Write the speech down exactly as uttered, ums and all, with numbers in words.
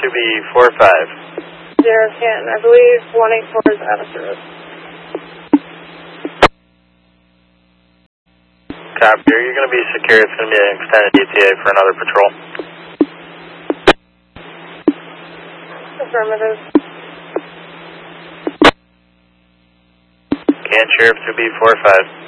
to be four five. Zero Canton. I believe one eight four is out of service. Copy. You're going to be secure. It's going to be an extended E T A for another patrol. Affirmative. Can Sheriff to be four five.